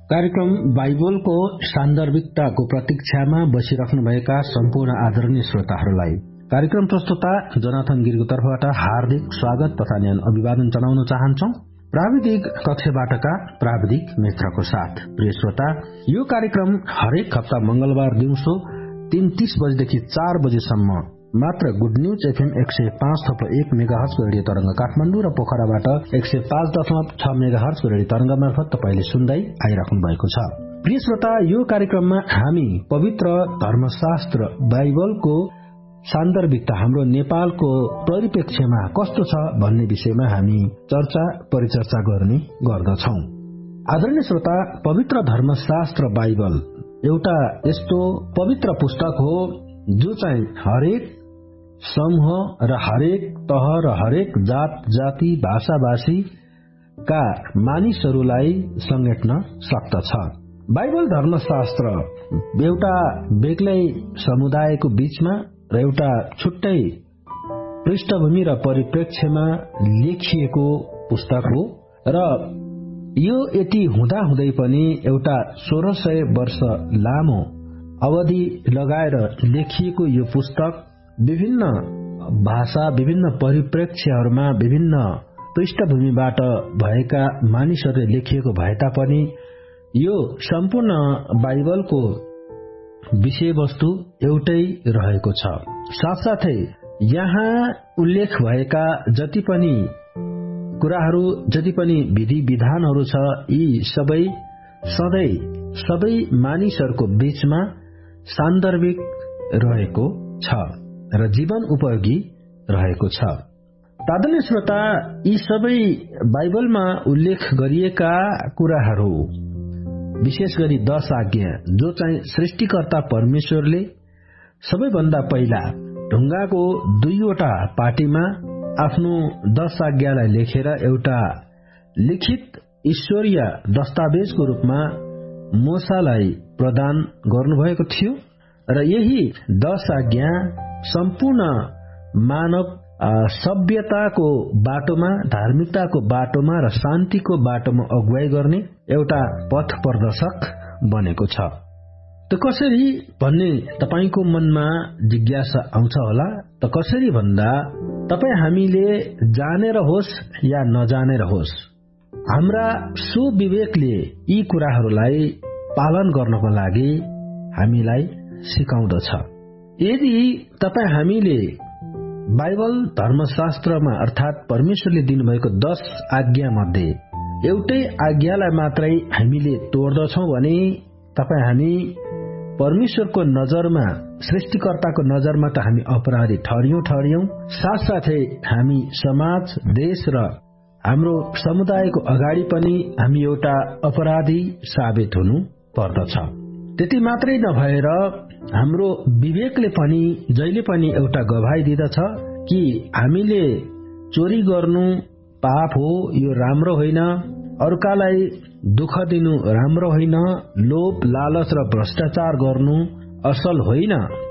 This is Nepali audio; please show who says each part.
Speaker 1: कार्यक्रम बाइबलको सान्दर्भिकताको प्रतीक्षामा बसिराख्नुभएका सम्पूर्ण आदरणीय श्रोताहरूलाई कार्यक्रम प्रस्तुता जोनाथन गिरीको तर्फबाट हार्दिक स्वागत तथा न्यानो अभिवादन जनाउन चाहन्छौ। प्राविधिक कक्षबाटका प्राविधिक मित्रको साथ प्रिय श्रोता, यो कार्यक्रम हरेक हप्ता मंगलबार दिउँसो 3:30 बजेदेखि 4 बजेसम्म मात्र गुड न्यूज एफएम 105.1 मेगाहर्जको रेडियो तरंग काठमाडौँ र पोखराबाट 105.6 मेगाहर्जको रेडियो तरंग मार्फत तपाईले सुन्दै आइराख्नु भएको छ। प्रिय श्रोता, यो कार्यक्रममा हामी पवित्र धर्मशास्त्र बाइबलको सान्दर्भिकता हाम्रो नेपालको परिप्रेक्ष्यमा कस्तो छ भन्ने विषयमा हामी परिचर्चा गर्ने गर्दछौं। आदरणीय श्रोता, पवित्र धर्मशास्त्र बाइबल एउटा यस्तो पवित्र पुस्तक हो जो चाहिँ हरेक समूह र हरेक तह र हरेक जात जाति भाषा भाषीका मानिसहरूलाई समेट्न सक्दछ। बाइबल धर्मशास्त्र एउटा बेग्लै समुदायको बीचमा र एउटा छुट्टै पृष्ठभूमि र परिप्रेक्ष्यमा लेखिएको पुस्तक हो र यो यति हुँदाहुँदै पनि एउटा 1600 वर्ष लामो अवधि लगाएर लेखिएको यो पुस्तक विभिन्न भाषा, विभिन्न परिप्रेक्ष्यहरूमा, विभिन्न पृष्ठभूमिबाट भएका मानिसहरूले लेखिएको भए तापनि यो सम्पूर्ण बाइबलको विषयवस्तु एउटै रहेको छ। साथसाथै यहाँ उल्लेख भएका जति पनि कुराहरू, जति पनि विधि विधानहरू छ, यी सबै मानिसहरूको बीचमा सान्दर्भिक रहेको छ र जीवन उपयोगी रहेको छ। आदरणीय श्रोता, यी सबै बाइबलमा उल्लेख गरिएका कुराहरू विशेष गरी 10 आज्ञा जो चाहिँ सृष्टिकर्ता परमेश्वरले सबैभन्दा पहिला ढुङ्गाको 2वटा पाटीमा आफ्नो 10 आज्ञालाई लेखेर एउटा लिखित ईश्वरीय दस्तावेजको रूपमा मूसालाई प्रदान गर्नुभएको थियो र यही 10 आज्ञा सम्पूर्ण मानव सभ्यताको बाटोमा, धार्मिकताको बाटोमा र शान्तिको बाटोमा अगुवाई गर्ने एउटा पथ प्रदर्शक बनेको छ। त कसरी भन्ने तपाईको मनमा जिज्ञासा आउँछ होला। त कसरी भन्दा हामीले जानेर होस् या नजानेर होस्, हाम्रा सुविवेकले यी कुराहरूलाई पालन गर्नको लागि हामीलाई सिकाउँदछ। यदि हामीले बाइबल धर्मशास्त्रमा अर्थात परमेश्वरले दिनुभएको 10 आज्ञा मध्ये एउटै आज्ञालाई मात्रै हामीले तोड्दछौं भने हामी परमेश्वरको नजरमा, सृष्टिकर्ताको नजरमा त हामी अपराधी ठहरियौं। साथसाथै हामी समाज, देश र हाम्रो समुदायको अगाडि पनि हामी एउटा अपराधी साबित हुनु पर्दछ। त्यति मात्रै नभएर हाम्रो विवेकले पनि जहिले पनि एउटा गवाही दिदछ कि हामीले चोरी गर्नु पाप हो, यो राम्रो होइन, अर्कालाई दुःख दिनु राम्रो होइन, लोभ लालच र भ्रष्टाचार गर्नु असल होइन,